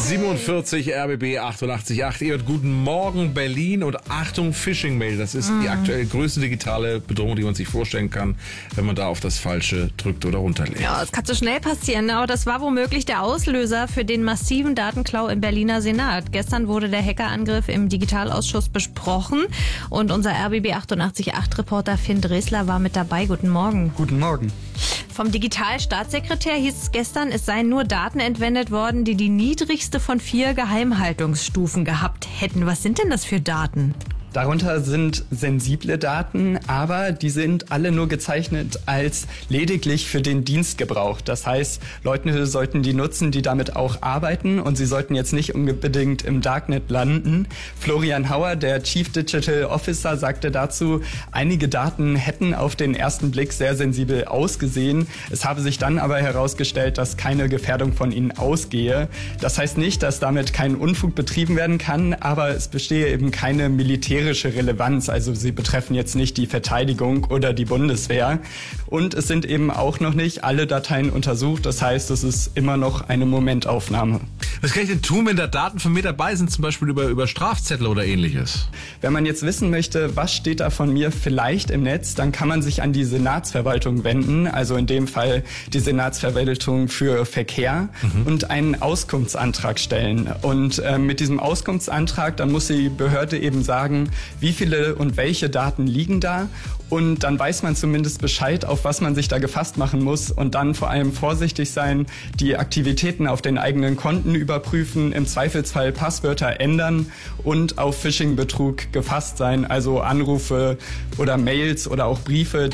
6:47 RBB 88.8. Ihr hört Guten Morgen Berlin und Achtung Phishing-Mail. Das ist die aktuell größte digitale Bedrohung, die man sich vorstellen kann, wenn man da auf das Falsche drückt oder runterlegt. Ja, das kann so schnell passieren, aber das war womöglich der Auslöser für den massiven Datenklau im Berliner Senat. Gestern wurde der Hackerangriff im Digitalausschuss besprochen und unser RBB 88.8-Reporter Finn Dresler war mit dabei. Guten Morgen. Guten Morgen. Vom Digitalstaatssekretär hieß es gestern, es seien nur Daten entwendet worden, die die niedrigste von 4 Geheimhaltungsstufen gehabt hätten. Was sind denn das für Daten? Darunter sind sensible Daten, aber die sind alle nur gezeichnet als lediglich für den Dienstgebrauch. Das heißt, Leute sollten die nutzen, die damit auch arbeiten, und sie sollten jetzt nicht unbedingt im Darknet landen. Florian Hauer, der Chief Digital Officer, sagte dazu, einige Daten hätten auf den ersten Blick sehr sensibel ausgesehen. Es habe sich dann aber herausgestellt, dass keine Gefährdung von ihnen ausgehe. Das heißt nicht, dass damit kein Unfug betrieben werden kann, aber es bestehe eben keine militärische Relevanz, also sie betreffen jetzt nicht die Verteidigung oder die Bundeswehr. Und es sind eben auch noch nicht alle Dateien untersucht, das heißt, es ist immer noch eine Momentaufnahme. Was kann ich denn tun, wenn da Daten von mir dabei sind, zum Beispiel über Strafzettel oder ähnliches? Wenn man jetzt wissen möchte, was steht da von mir vielleicht im Netz, dann kann man sich an die Senatsverwaltung wenden, also in dem Fall die Senatsverwaltung für Verkehr, und einen Auskunftsantrag stellen. Und mit diesem Auskunftsantrag, dann muss die Behörde eben sagen, wie viele und welche Daten liegen da, und dann weiß man zumindest Bescheid, auf was man sich da gefasst machen muss, und dann vor allem vorsichtig sein, die Aktivitäten auf den eigenen Konten überprüfen, im Zweifelsfall Passwörter ändern und auf Phishing-Betrug gefasst sein, also Anrufe oder Mails oder auch Briefe,